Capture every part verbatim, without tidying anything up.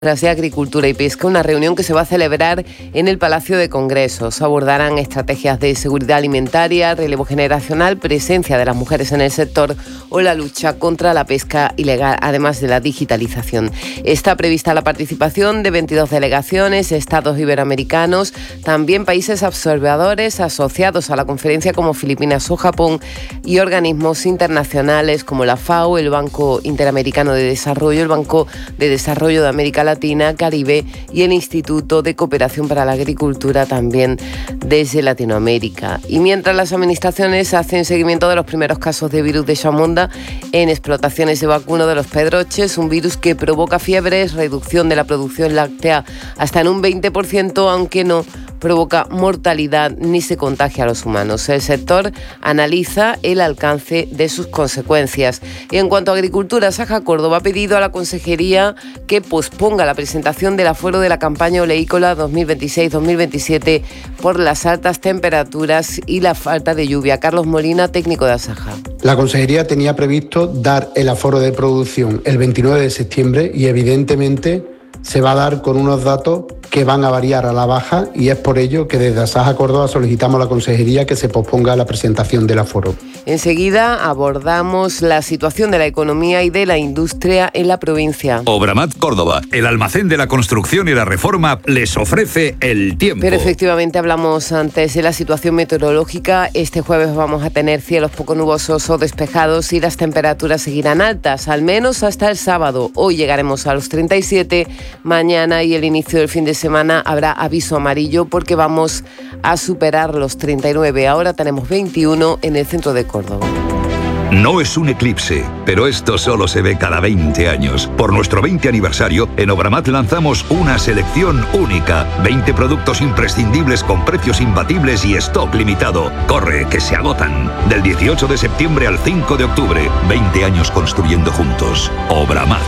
de Agricultura y Pesca, una reunión que se va a celebrar en el Palacio de Congresos. Abordarán estrategias de seguridad alimentaria, relevo generacional, presencia de las mujeres en el sector o la lucha contra la pesca ilegal, además de la digitalización. Está prevista la participación de veintidós delegaciones, estados iberoamericanos, también países observadores asociados a la conferencia como Filipinas o Japón y organismos internacionales como la FAO, el Banco Interamericano de Desarrollo, el Banco de Desarrollo de América Latina, Latina, Caribe y el Instituto de Cooperación para la Agricultura también desde Latinoamérica. Y mientras las administraciones hacen seguimiento de los primeros casos de virus de Chamonda en explotaciones de vacuno de los pedroches, un virus que provoca fiebres, reducción de la producción láctea hasta en un veinte por ciento, aunque no provoca mortalidad ni se contagia a los humanos. El sector analiza el alcance de sus consecuencias. Y en cuanto a agricultura, Saja Córdoba ha pedido a la Consejería que posponga la presentación del aforo de la campaña oleícola dos mil veintiséis dos mil veintisiete por las altas temperaturas y la falta de lluvia. Carlos Molina, técnico de Asaja. La Consejería tenía previsto dar el aforo de producción el veintinueve de septiembre y evidentemente se va a dar con unos datos que van a variar a la baja y es por ello que desde Asaja Córdoba solicitamos a la Consejería que se posponga la presentación del aforo. Enseguida abordamos la situación de la economía y de la industria en la provincia. Obramat Córdoba, el almacén de la construcción y la reforma, les ofrece el tiempo. Pero efectivamente hablamos antes de la situación meteorológica. Este jueves vamos a tener cielos poco nubosos o despejados y las temperaturas seguirán altas, al menos hasta el sábado. Hoy llegaremos a los treinta y siete, mañana y el inicio del fin de semana habrá aviso amarillo porque vamos a superar los treinta y nueve. Ahora tenemos veintiuno en el centro de Córdoba. No es un eclipse, pero esto solo se ve cada veinte años. Por nuestro veinte aniversario, en Obramat lanzamos una selección única. veinte productos imprescindibles con precios imbatibles y stock limitado. Corre, que se agotan. Del dieciocho de septiembre al cinco de octubre. veinte años construyendo juntos. Obramat.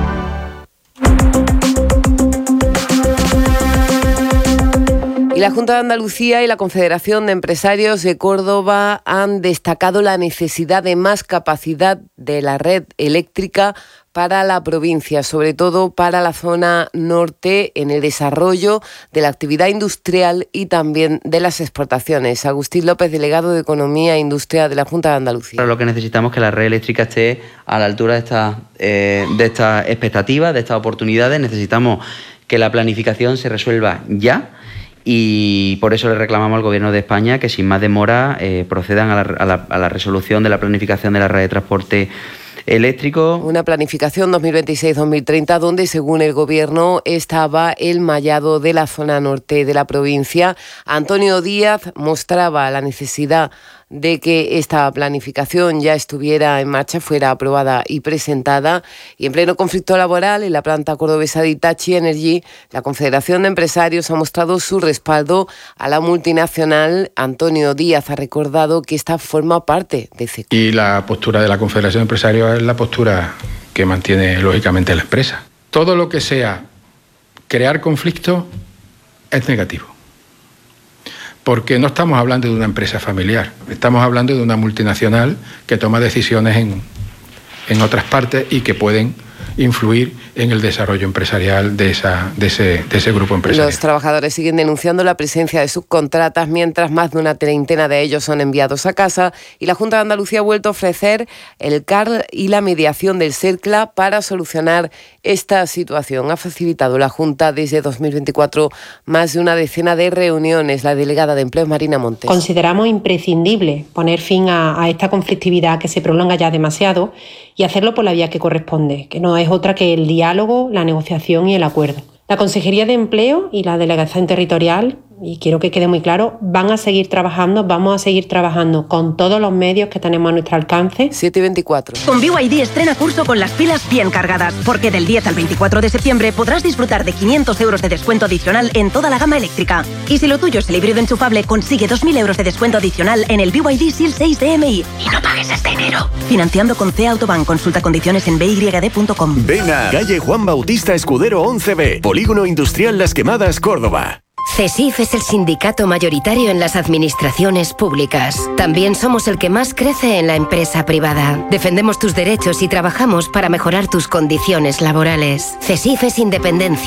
Y la Junta de Andalucía y la Confederación de Empresarios de Córdoba han destacado la necesidad de más capacidad de la red eléctrica para la provincia, sobre todo para la zona norte, en el desarrollo de la actividad industrial y también de las exportaciones. Agustín López, delegado de Economía e Industria de la Junta de Andalucía. Lo que necesitamos es que la red eléctrica esté a la altura de estas eh, de estas expectativas, de estas oportunidades. Necesitamos que la planificación se resuelva ya. Y por eso le reclamamos al Gobierno de España que sin más demora eh, procedan a la, a, la, a la resolución de la planificación de la red de transporte eléctrico. Una planificación dos mil veintiséis dos mil treinta donde, según el Gobierno, estaba el mallado de la zona norte de la provincia. Antonio Díaz mostraba la necesidad de que esta planificación ya estuviera en marcha, fuera aprobada y presentada. Y en pleno conflicto laboral, en la planta cordobesa de Hitachi Energy, la Confederación de Empresarios ha mostrado su respaldo a la multinacional. Antonio Díaz ha recordado que esta forma parte de C E C. Y la postura de la Confederación de Empresarios es la postura que mantiene lógicamente la empresa. Todo lo que sea crear conflicto es negativo. Porque no estamos hablando de una empresa familiar, estamos hablando de una multinacional que toma decisiones en, en otras partes y que pueden influir en el desarrollo empresarial de, esa, de, ese, de ese grupo empresarial. Los trabajadores siguen denunciando la presencia de subcontratas, mientras más de una treintena de ellos son enviados a casa, y la Junta de Andalucía ha vuelto a ofrecer el C A R y la mediación del CERCLA para solucionar esta situación. Ha facilitado la Junta desde dos mil veinticuatro más de una decena de reuniones. La delegada de Empleo, Marina Montes. Consideramos imprescindible poner fin a, a esta conflictividad que se prolonga ya demasiado y hacerlo por la vía que corresponde, que no es otra que el diálogo, la negociación y el acuerdo. La Consejería de Empleo y la Delegación Territorial, y quiero que quede muy claro, van a seguir trabajando, vamos a seguir trabajando con todos los medios que tenemos a nuestro alcance. siete y veinticuatro. Con B Y D estrena curso con las pilas bien cargadas, porque del diez al veinticuatro de septiembre podrás disfrutar de quinientos euros de descuento adicional en toda la gama eléctrica. Y si lo tuyo es el híbrido enchufable, consigue dos mil euros de descuento adicional en el B Y D S I L seis de M I. Y no pagues este enero. Financiando con C Autobank. Consulta condiciones en b y d punto com. Ven a calle Juan Bautista Escudero once B, Polígono Industrial Las Quemadas, Córdoba. CESIF es el sindicato mayoritario en las administraciones públicas. También somos el que más crece en la empresa privada. Defendemos tus derechos y trabajamos para mejorar tus condiciones laborales. CESIF es independencia.